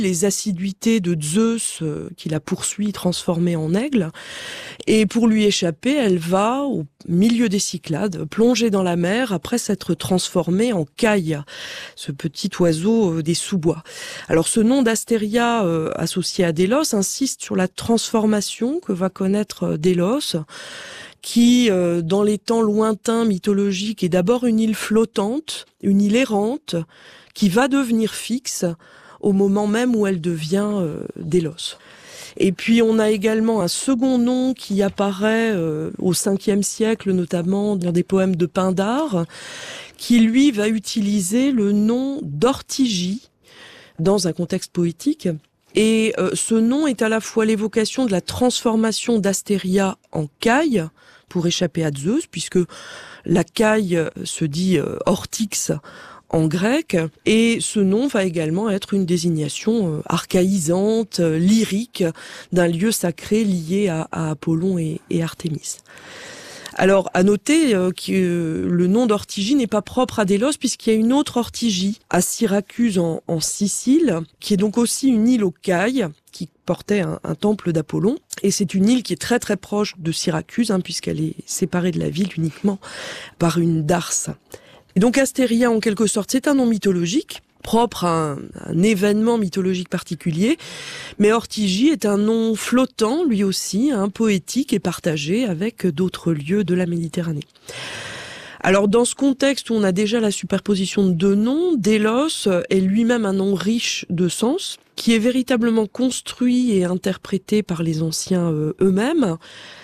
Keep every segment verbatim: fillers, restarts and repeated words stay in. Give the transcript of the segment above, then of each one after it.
les assiduités de Zeus euh, qui la poursuit transformée en aigle. Et pour lui échapper, elle va au milieu des Cyclades, plonger dans la mer après s'être transformée en caille, ce petit oiseau euh, des sous-bois. Alors ce nom d'Astéria euh, associé à Délos insiste sur la transformation que va connaître euh, Délos, qui, euh, dans les temps lointains mythologiques, est d'abord une île flottante, une île errante, qui va devenir fixe au moment même où elle devient euh, Délos. Et puis on a également un second nom qui apparaît euh, au cinquième siècle, notamment dans des poèmes de Pindare, qui lui va utiliser le nom d'Ortygie dans un contexte poétique. Et euh, ce nom est à la fois l'évocation de la transformation d'Astéria en caille pour échapper à Zeus, puisque la caille se dit euh, Ortyx en grec, et ce nom va également être une désignation euh, archaïsante, euh, lyrique, d'un lieu sacré lié à, à Apollon et, et Artémis. Alors, à noter euh, que euh, le nom d'Ortygie n'est pas propre à Délos, puisqu'il y a une autre Ortygie à Syracuse en, en Sicile, qui est donc aussi une île aux cailles, qui portait un, un temple d'Apollon. Et c'est une île qui est très très proche de Syracuse, hein, puisqu'elle est séparée de la ville uniquement par une darse. Et donc Astéria, en quelque sorte, c'est un nom mythologique, propre à un, un événement mythologique particulier, mais Ortygie est un nom flottant, lui aussi, hein, poétique et partagé avec d'autres lieux de la Méditerranée. Alors dans ce contexte où on a déjà la superposition de deux noms, Délos est lui-même un nom riche de sens, qui est véritablement construit et interprété par les anciens euh, eux-mêmes.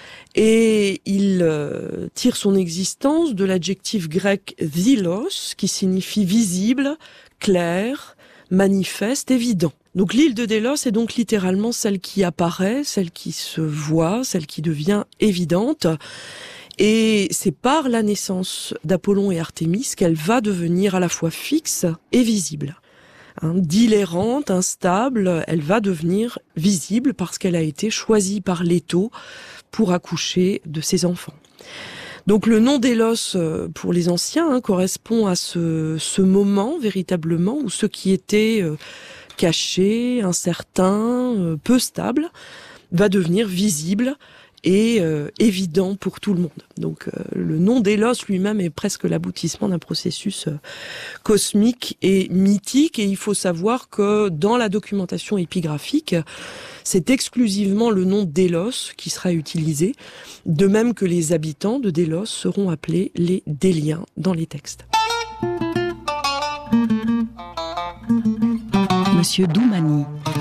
Et il euh, tire son existence de l'adjectif grec dilos, qui signifie visible, clair, manifeste, évident. Donc l'île de Délos est donc littéralement celle qui apparaît, celle qui se voit, celle qui devient évidente. Et c'est par la naissance d'Apollon et Artémis qu'elle va devenir à la fois fixe et visible. Hein, d'île errante, instable, elle va devenir visible parce qu'elle a été choisie par Léto pour accoucher de ses enfants. Donc le nom Délos pour les anciens hein, correspond à ce, ce moment véritablement où ce qui était euh, caché, incertain, euh, peu stable, va devenir visible et euh, évident pour tout le monde. Donc euh, le nom Délos lui-même est presque l'aboutissement d'un processus euh, cosmique et mythique, et il faut savoir que dans la documentation épigraphique, c'est exclusivement le nom Délos qui sera utilisé, de même que les habitants de Délos seront appelés les Déliens dans les textes. Monsieur Doumani.